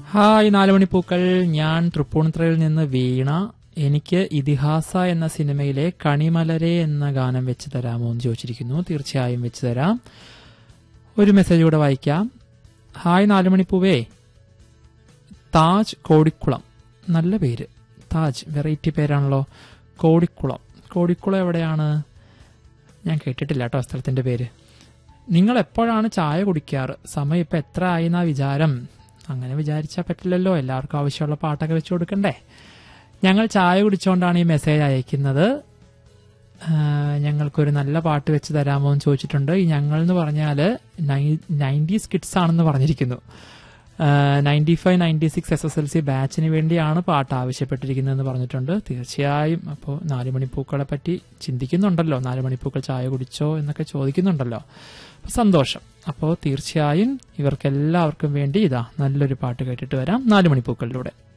Hi നാലുമണിപ്പൂക്കൾ, ഞാൻ തൃപ്പൂണിത്തുറയിൽ നിന്ന് വീണ. എനിക്ക് ഇതിഹാസ എന്ന സിനിമയിലെ കണിമലരെ എന്ന ഗാനം വെച്ച് തരാമോ എന്ന് ചോദിച്ചിരിക്കുന്നു. തീർച്ചയായും വെച്ച് തരാം. ഒരു മെസ്സേജ് കൂടെ വായിക്കാം. ഹായ് നാലുമണിപ്പൂവേ, താജ് കോടിക്കുളം. നല്ല പേര്, താജ്, വെറൈറ്റി പേരാണല്ലോ. കോടിക്കുളം എവിടെയാണ്? ഞാൻ കേട്ടിട്ടില്ല കേട്ടോ സ്ഥലത്തിന്റെ പേര്. നിങ്ങൾ എപ്പോഴാണ് ചായ കുടിക്കാറ്? സമയം ഇപ്പം എത്ര ആയി എന്നാ വിചാരം? അങ്ങനെ വിചാരിച്ചാൽ പറ്റില്ലല്ലോ, എല്ലാവർക്കും ആവശ്യമുള്ള പാട്ടൊക്കെ വെച്ച് കൊടുക്കണ്ടേ. ഞങ്ങൾ ചായ കുടിച്ചുകൊണ്ടാണ് ഈ മെസ്സേജ് അയക്കുന്നത്. ഞങ്ങൾക്കൊരു നല്ല പാട്ട് വെച്ച് തരാമോ എന്ന് ചോദിച്ചിട്ടുണ്ട്. ഈ ഞങ്ങൾ എന്ന് പറഞ്ഞാൽ 90s കിഡ്സ് ആണെന്ന് പറഞ്ഞിരിക്കുന്നു. 95-96 SSLC ബാച്ചിന് വേണ്ടിയാണ് പാട്ട് ആവശ്യപ്പെട്ടിരിക്കുന്നതെന്ന് പറഞ്ഞിട്ടുണ്ട്. തീർച്ചയായും. അപ്പോൾ നാലുമണിപ്പൂക്കളെ പറ്റി ചിന്തിക്കുന്നുണ്ടല്ലോ, നാലുമണിപ്പൂക്കൾ ചായ കുടിച്ചോ എന്നൊക്കെ ചോദിക്കുന്നുണ്ടല്ലോ. സന്തോഷം. അപ്പോൾ തീർച്ചയായും ഇവർക്കെല്ലാവർക്കും വേണ്ടി ഇതാ നല്ലൊരു പാട്ട് കേട്ടിട്ട് വരാം നാലുമണിപ്പൂക്കളിലൂടെ.